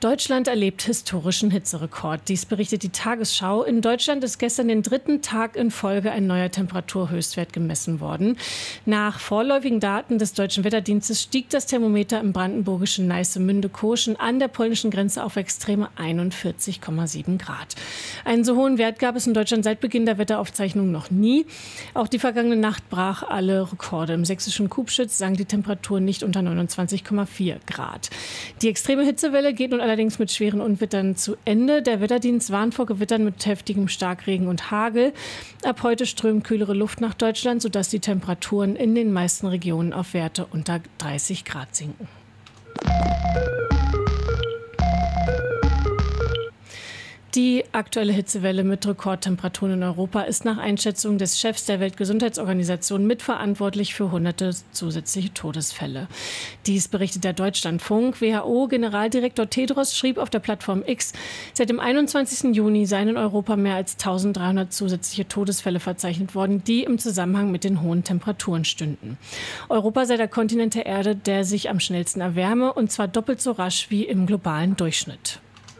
Deutschland erlebt historischen Hitzerekord. Dies berichtet die Tagesschau. In Deutschland ist gestern den dritten Tag in Folge ein neuer Temperaturhöchstwert gemessen worden. Nach vorläufigen Daten des Deutschen Wetterdienstes stieg das Thermometer im brandenburgischen Neissemünde-Koschen an der polnischen Grenze auf extreme 41,7 Grad. Einen so hohen Wert gab es in Deutschland seit Beginn der Wetteraufzeichnung noch nie. Auch die vergangene Nacht brach alle Rekorde. Im sächsischen Kubschütz sank die Temperatur nicht unter 29,4 Grad. Die extreme Hitzewelle geht nun allerdings mit schweren Unwettern zu Ende. Der Wetterdienst warnt vor Gewittern mit heftigem Starkregen und Hagel. Ab heute strömt kühlere Luft nach Deutschland, sodass die Temperaturen in den meisten Regionen auf Werte unter 30 Grad sinken. Die aktuelle Hitzewelle mit Rekordtemperaturen in Europa ist nach Einschätzung des Chefs der Weltgesundheitsorganisation mitverantwortlich für hunderte zusätzliche Todesfälle. Dies berichtet der Deutschlandfunk. WHO-Generaldirektor Tedros schrieb auf der Plattform X, seit dem 21. Juni seien in Europa mehr als 1300 zusätzliche Todesfälle verzeichnet worden, die im Zusammenhang mit den hohen Temperaturen stünden. Europa sei der Kontinent der Erde, der sich am schnellsten erwärme, und zwar doppelt so rasch wie im globalen Durchschnitt.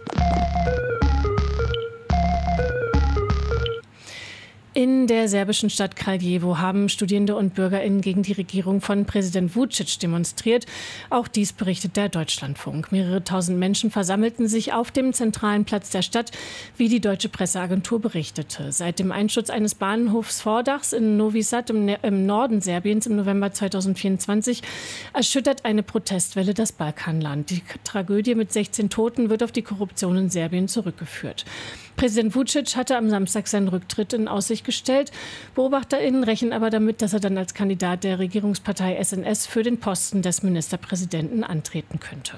In der serbischen Stadt Kraljevo haben Studierende und BürgerInnen gegen die Regierung von Präsident Vučić demonstriert. Auch dies berichtet der Deutschlandfunk. Mehrere tausend Menschen versammelten sich auf dem zentralen Platz der Stadt, wie die deutsche Presseagentur berichtete. Seit dem Einsturz eines Bahnhofsvordachs in Novi Sad im Norden Serbiens im November 2024 erschüttert eine Protestwelle das Balkanland. Die Tragödie mit 16 Toten wird auf die Korruption in Serbien zurückgeführt. Präsident Vučić hatte am Samstag seinen Rücktritt in Aussicht gestellt. BeobachterInnen rechnen aber damit, dass er dann als Kandidat der Regierungspartei SNS für den Posten des Ministerpräsidenten antreten könnte.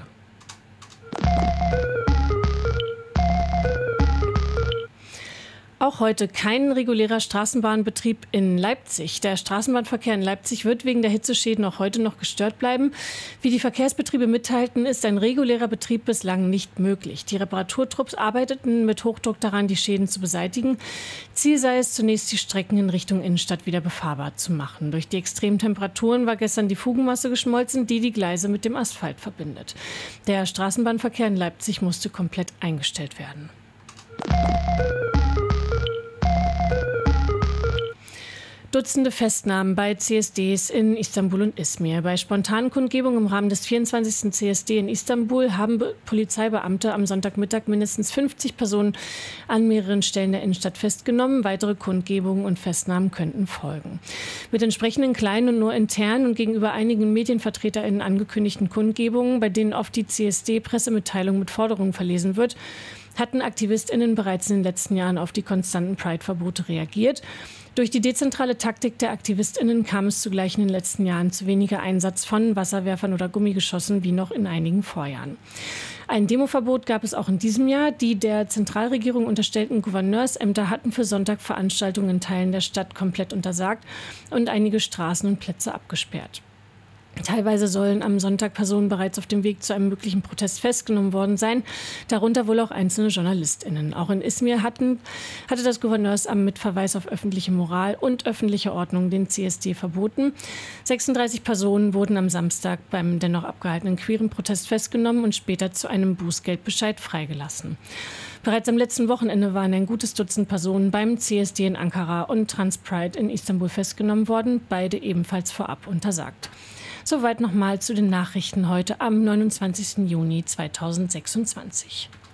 Auch heute kein regulärer Straßenbahnbetrieb in Leipzig. Der Straßenbahnverkehr in Leipzig wird wegen der Hitzeschäden auch heute noch gestört bleiben. Wie die Verkehrsbetriebe mitteilten, ist ein regulärer Betrieb bislang nicht möglich. Die Reparaturtrupps arbeiteten mit Hochdruck daran, die Schäden zu beseitigen. Ziel sei es zunächst, die Strecken in Richtung Innenstadt wieder befahrbar zu machen. Durch die extremen Temperaturen war gestern die Fugenmasse geschmolzen, die die Gleise mit dem Asphalt verbindet. Der Straßenbahnverkehr in Leipzig musste komplett eingestellt werden. Dutzende Festnahmen bei CSDs in Istanbul und Izmir. Bei spontanen Kundgebungen im Rahmen des 24. CSD in Istanbul haben Polizeibeamte am Sonntagmittag mindestens 50 Personen an mehreren Stellen der Innenstadt festgenommen. Weitere Kundgebungen und Festnahmen könnten folgen. Mit entsprechenden kleinen und nur intern und gegenüber einigen MedienvertreterInnen angekündigten Kundgebungen, bei denen oft die CSD-Pressemitteilung mit Forderungen verlesen wird, hatten AktivistInnen bereits in den letzten Jahren auf die konstanten Pride-Verbote reagiert. Durch die dezentrale Taktik der AktivistInnen kam es zugleich in den letzten Jahren zu weniger Einsatz von Wasserwerfern oder Gummigeschossen wie noch in einigen Vorjahren. Ein Demoverbot gab es auch in diesem Jahr. Die der Zentralregierung unterstellten Gouverneursämter hatten für Sonntag Veranstaltungen in Teilen der Stadt komplett untersagt und einige Straßen und Plätze abgesperrt. Teilweise sollen am Sonntag Personen bereits auf dem Weg zu einem möglichen Protest festgenommen worden sein, darunter wohl auch einzelne JournalistInnen. Auch in Izmir hatte das Gouverneursamt mit Verweis auf öffentliche Moral und öffentliche Ordnung den CSD verboten. 36 Personen wurden am Samstag beim dennoch abgehaltenen queeren Protest festgenommen und später zu einem Bußgeldbescheid freigelassen. Bereits am letzten Wochenende waren ein gutes Dutzend Personen beim CSD in Ankara und Transpride in Istanbul festgenommen worden, beide ebenfalls vorab untersagt. Soweit nochmal zu den Nachrichten heute am 29. Juni 2026.